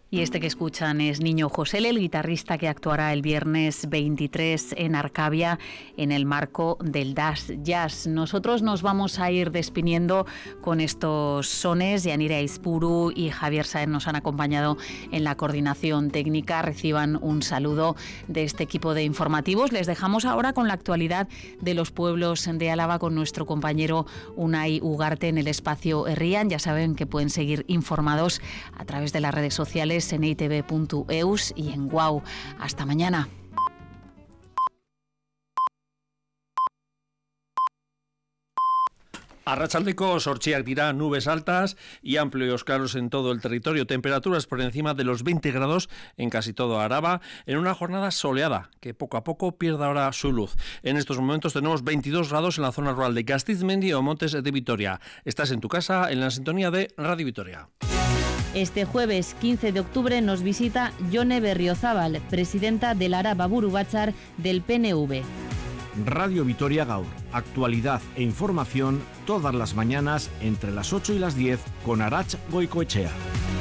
Y este que escuchan es Niño Josele, el guitarrista que actuará el viernes 23 en Arcavia en el marco del Das Jazz. Nosotros nos vamos a ir despidiendo con estos sones. Yanira Ispuru y Javier Sáenz nos han acompañado en la coordinación técnica. Reciban un saludo de este equipo de informativos. Les dejamos ahora con la actualidad de los pueblos de Álava con nuestro compañero Unai Ugarte en el espacio Herrian. Ya saben que pueden seguir informados a través de las redes sociales en itv.eus y en WOW. Hasta mañana. Arratsaldeko sortziak dira, nubes altas y amplios claros en todo el territorio, temperaturas por encima de los 20 grados en casi todo Araba, en una jornada soleada que poco a poco pierde ahora su luz. En estos momentos tenemos 22 grados en la zona rural de Gastizmendi o Montes de Vitoria. Estás en tu casa, en la sintonía de Radio Vitoria. Este jueves 15 de octubre nos visita Jone Berriozábal, presidenta del Araba Buru Batzar del PNV. Radio Vitoria Gaur, actualidad e información todas las mañanas entre las 8 y las 10 con Arach Goicoechea.